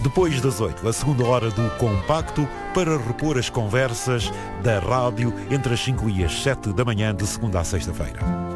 Depois das 8, a segunda hora do Compacto, para repor as conversas da rádio entre as 5 e as 7 da manhã de segunda a sexta-feira.